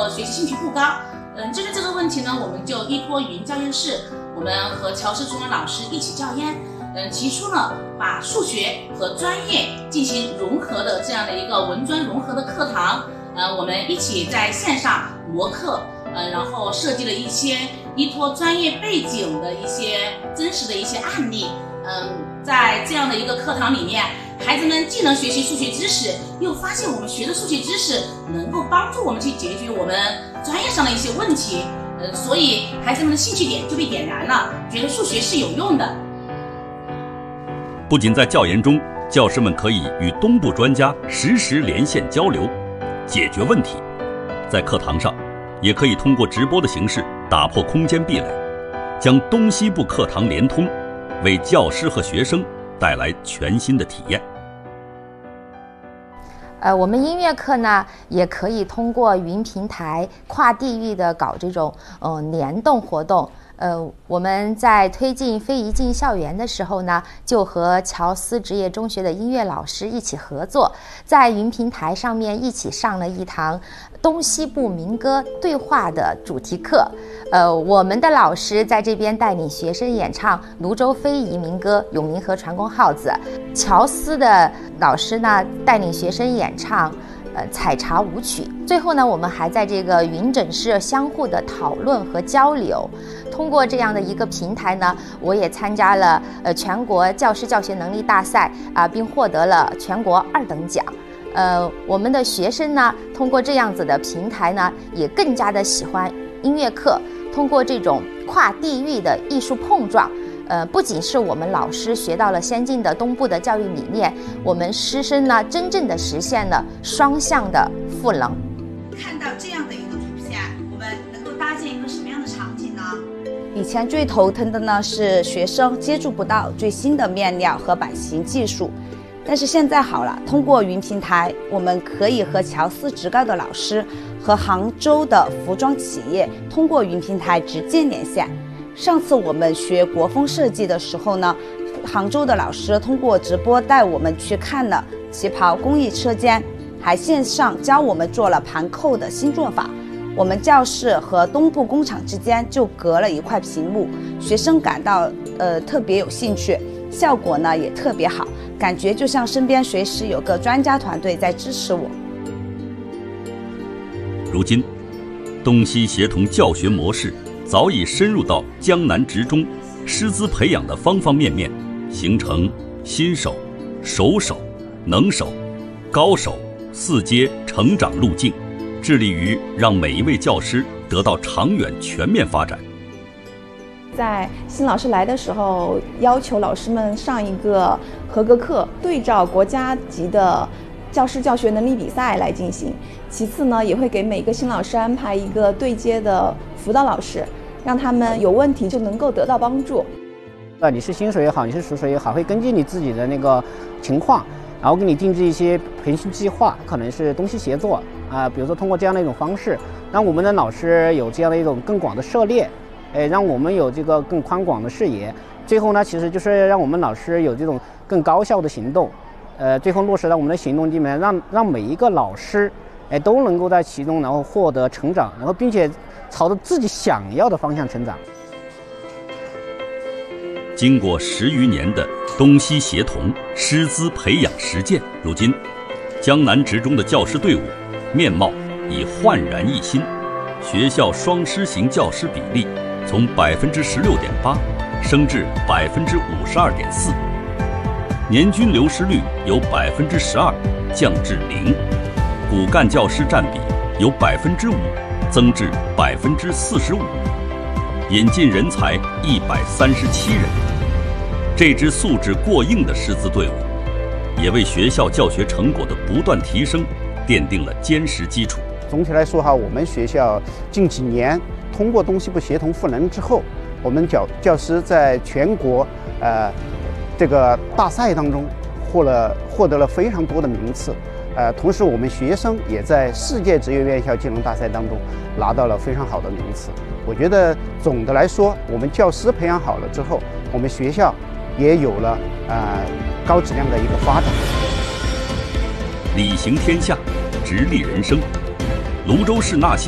学习兴趣不高。针对这个问题呢，我们就依托语音教研室，我们和乔师中文老师一起教研，提出了把数学和专业进行融合的这样的一个文专融合的课堂。我们一起在线上模课，然后设计了一些依托专业背景的一些真实的一些案例。在这样的一个课堂里面，孩子们既能学习数学知识，又发现我们学的数学知识能够帮助我们去解决我们专业上的一些问题。所以孩子们的兴趣点就被点燃了，觉得数学是有用的。 不仅在教研中，教师们可以与东部专家实时连线交流，解决问题，在课堂上也可以通过直播的形式打破空间壁垒，将东西部课堂连通，为教师和学生带来全新的体验。 我们音乐课呢，也可以通过云平台跨地域的搞这种联动活动。我们在推进非遗进校园的时候呢，就和乔思职业中学的音乐老师一起合作，在云平台上面一起上了一堂东西部民歌对话的主题课。我们的老师在这边带领学生演唱泸州非遗民歌《永明河传功号子》，乔思的老师呢带领学生演唱采茶舞曲。最后呢，我们还在这个云诊室相互的讨论和交流。通过这样的一个平台呢，我也参加了全国教师教学能力大赛并获得了全国2等奖。我们的学生呢，通过这样子的平台呢，也更加的喜欢音乐课。通过这种跨地域的艺术碰撞，不仅是我们老师学到了先进的东部的教育理念，我们师生呢，真正的实现了双向的赋能。 看到这样的一个图片，我们能够搭建一个什么样的场景呢？ 以前最头疼的呢是学生接触不到最新的面料和版型技术，但是现在好了，通过云平台，我们可以和乔思职高的老师和杭州的服装企业通过云平台直接连线。上次我们学国风设计的时候呢，杭州的老师通过直播带我们去看了旗袍工艺车间，还线上教我们做了盘扣的新做法。我们教室和东部工厂之间就隔了一块屏幕，学生感到特别有兴趣，效果呢也特别好，感觉就像身边随时有个专家团队在支持我。 如今，东西协同教学模式早已深入到江南职中师资培养的方方面面，形成新手、熟手、能手、高手4阶成长路径，致力于让每一位教师得到长远全面发展。 在新老师来的时候，要求老师们上一个合格课，对照国家级的教师教学能力比赛来进行。其次呢，也会给每个新老师安排一个对接的辅导老师，让他们有问题就能够得到帮助。 你是新手也好，你是熟手也好，会根据你自己的那个情况，然后给你定制一些培训计划，可能是东西协作比如说通过这样的一种方式，让我们的老师有这样的一种更广的涉猎，让我们有这个更宽广的视野。最后呢，其实就是让我们老师有这种更高效的行动，最后落实到我们的行动里面，让每一个老师都能够在其中然后获得成长，然后并且朝着自己想要的方向成长。 经过10余年的东西协同师资培养实践，如今江南职中的教师队伍面貌已焕然一新，学校双师型教师比例从16.8%升至52.4%，年均流失率由12%降至0%，骨干教师占比由5%增至45%，引进人才137人。这支素质过硬的师资队伍，也为学校教学成果的不断提升奠定了坚实基础。 总体来说我们学校近几年通过东西部协同赋能之后，我们教师在全国这个大赛当中获得了非常多的名次，同时我们学生也在世界职业院校技能大赛当中拿到了非常好的名次。我觉得总的来说，我们教师培养好了之后，我们学校也有了高质量的一个发展。 理行天下，直立人生。泸州市纳溪